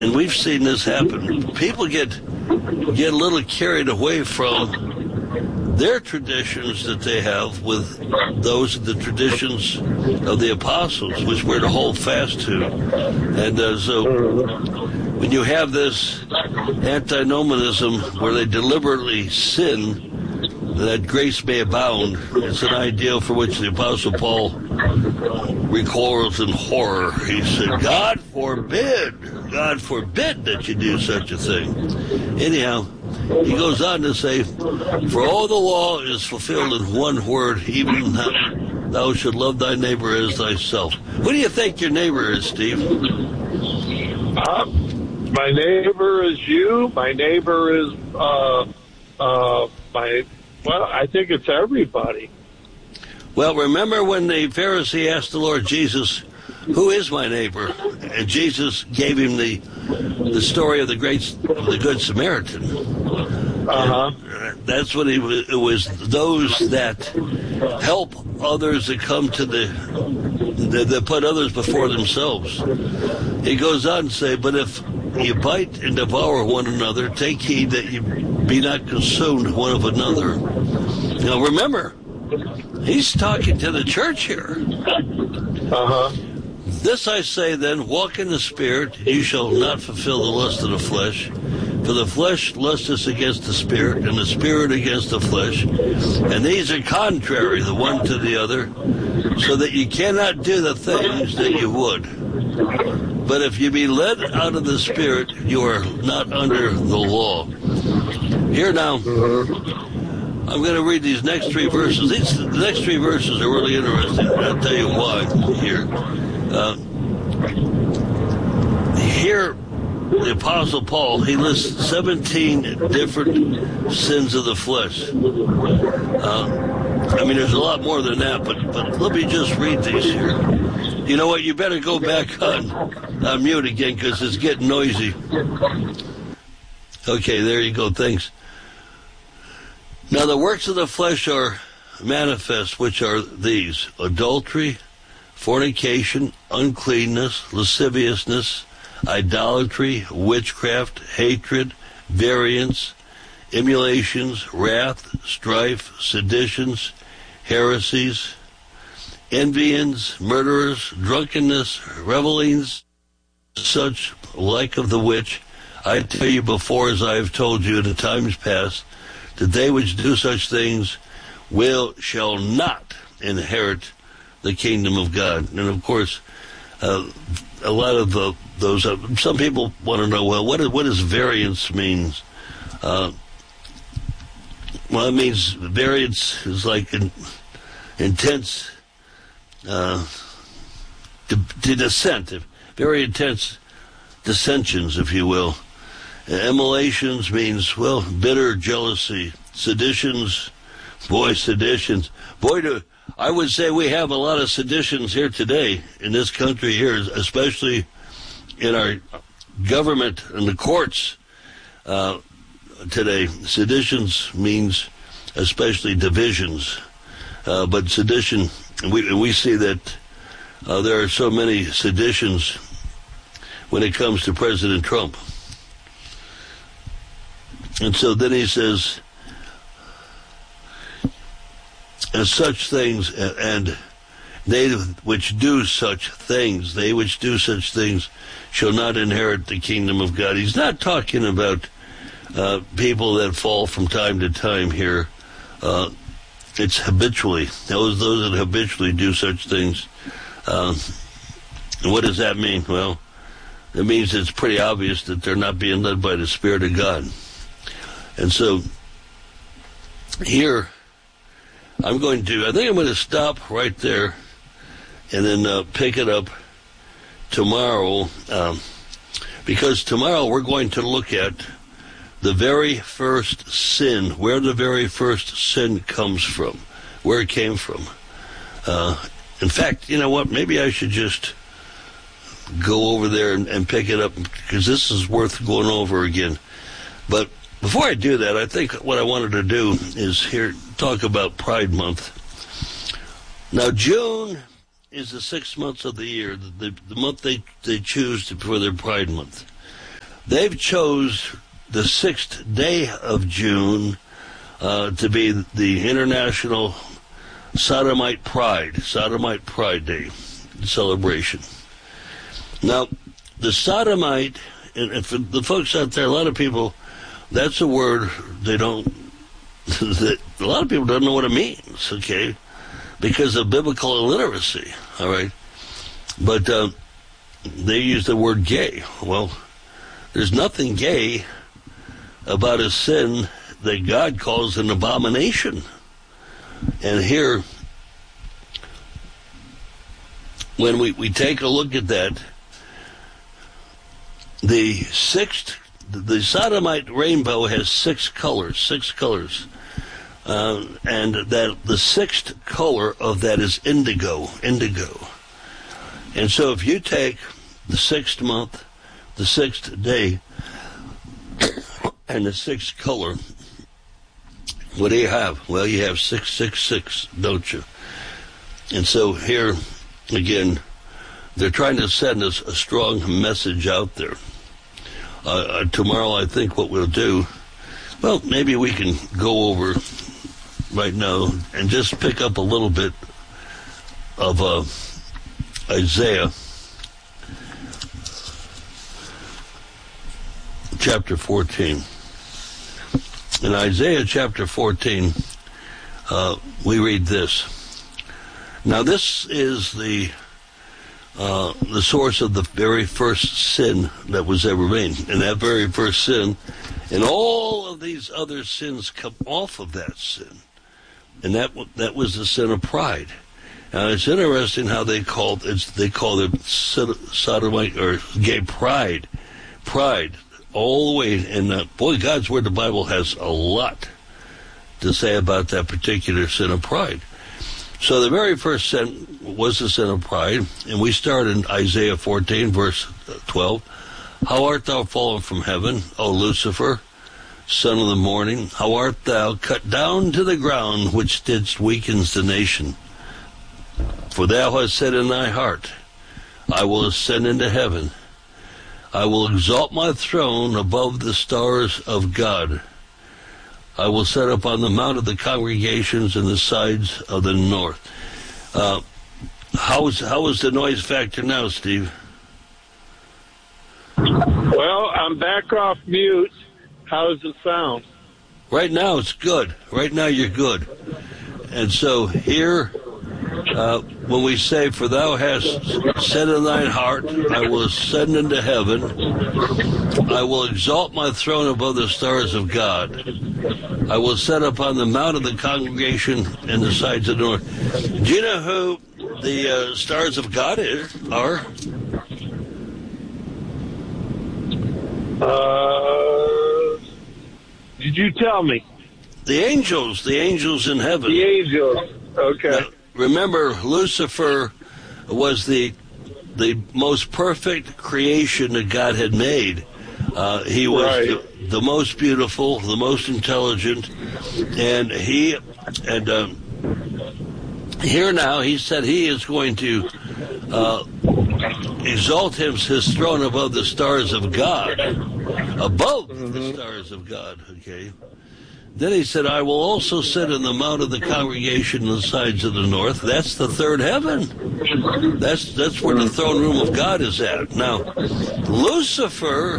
And we've seen this happen. People get a little carried away from their traditions that they have with those of the traditions of the apostles, which we're to hold fast to. And so when you have this antinomianism where they deliberately sin that grace may abound, it's an ideal for which the Apostle Paul recoils in horror. He said, God forbid that you do such a thing. Anyhow, he goes on to say, for all the law is fulfilled in one word, even thou should love thy neighbor as thyself. Who do you think your neighbor is, Steve? My neighbor is you. My neighbor is I think it's everybody. Well, remember when the Pharisee asked the Lord Jesus, who is my neighbor? And Jesus gave him the story of the Good Samaritan. That's what it was those that help others that come to that put others before themselves. He goes on to say, but if you bite and devour one another, take heed that you be not consumed one of another. Now remember, he's talking to the church here. This I say then, walk in the Spirit, you shall not fulfill the lust of the flesh. For the flesh lusteth against the Spirit, and the Spirit against the flesh. And these are contrary, the one to the other, so that you cannot do the things that you would. But if you be led out of the Spirit, you are not under the law. Here now, I'm going to read these next three verses. The next three verses are really interesting. I'll tell you why here. Here, the Apostle Paul, he lists 17 different sins of the flesh. There's a lot more than that, but let me just read these here. You know what? You better go back on mute again because it's getting noisy. Okay, there you go. Thanks. Now the works of the flesh are manifest, which are these: adultery, fornication, uncleanness, lasciviousness, idolatry, witchcraft, hatred, variance, emulations, wrath, strife, seditions, heresies, envyings, murderers, drunkenness, revellings, such like of the which I tell you before, as I have told you in the times past, that they which do such things shall not inherit the kingdom of God. And of course, a lot of those, some people want to know, well, what does variance means? Well, it means variance is like an intense dissent, very intense dissensions, if you will. Emulations means, well, bitter jealousy. Seditions. Boy, I would say we have a lot of seditions here today in this country here, especially in our government and the courts today. Seditions means especially divisions. But sedition, we see that there are so many seditions when it comes to President Trump. And so then he says, and such things, and they which do such things shall not inherit the kingdom of God. He's not talking about people that fall from time to time here. It's habitually. Those that habitually do such things. What does that mean? Well, it means it's pretty obvious that they're not being led by the Spirit of God. And so here, I think I'm going to stop right there and then pick it up tomorrow, because tomorrow we're going to look at the very first sin, where the very first sin comes from, where it came from. In fact, you know what? Maybe I should just go over there and pick it up, because this is worth going over again. But before I do that, I think what I wanted to do is talk about Pride Month. Now, June is the 6 months of the year, the month they choose for their Pride Month. they've chose the 6th day of June to be the International Sodomite Pride Day celebration. Now, the sodomite, and for the folks out there, a lot of people, that's a word a lot of people don't know what it means, okay, because of biblical illiteracy, all right? But they use the word gay. Well, there's nothing gay about a sin that God calls an abomination. And here, when we take a look at that, the sodomite rainbow has 6 colors, and that the 6th color of that is indigo. And so if you take the 6th month, the 6th day, and the 6th color, what do you have? Well, you have 666, don't you? And so here, again, they're trying to send us a strong message out there. Tomorrow, I think what we'll do, well, maybe we can go over right now and just pick up a little bit of Isaiah chapter 14. In Isaiah chapter 14, we read this. Now, this is the source of the very first sin that was ever made. And that very first sin, and all of these other sins come off of that sin. And that was the sin of pride. Now, it's interesting how they call it sodomite or gay pride. Pride, all the way. And boy, God's Word, the Bible has a lot to say about that particular sin of pride. So the very first sin was the sin of pride, and we start in Isaiah 14, verse 12. How art thou fallen from heaven, O Lucifer, son of the morning? How art thou cut down to the ground, which didst weaken the nation? For thou hast said in thy heart, I will ascend into heaven. I will exalt my throne above the stars of God. I will set up on the mount of the congregations in the sides of the north. How is the noise factor now, Steve? Well, I'm back off mute. How does it sound? Right now it's good. Right now you're good. And so here, when we say, for thou hast said in thine heart, I will ascend into heaven, I will exalt my throne above the stars of God, I will set upon the mount of the congregation in the sides of the north. Do you know who the stars of God are? Did you tell me? The angels in heaven. The angels, okay. Now, remember, Lucifer was the most perfect creation that God had made. He was right. the most beautiful, the most intelligent, and here now he said he is going to exalt his throne above the stars of God, above the stars of God. Okay. Then he said, I will also sit in the mount of the congregation on the sides of the north. That's the third heaven. That's where the throne room of God is at. Now, Lucifer,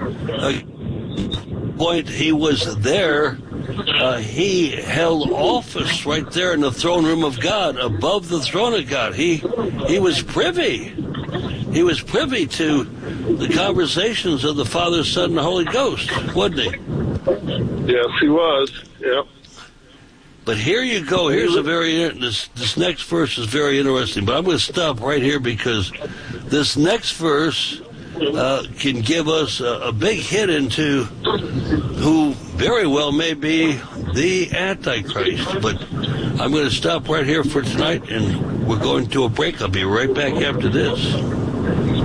point he was there, he held office right there in the throne room of God, above the throne of God. He was privy. He was privy to the conversations of the Father, Son, and the Holy Ghost, wasn't he? Yes, he was. Yep. But here you go. Here's this next verse is very interesting. But I'm going to stop right here because this next verse can give us a big hint into who very well may be the Antichrist. But I'm going to stop right here for tonight, and we're going to a break. I'll be right back after this.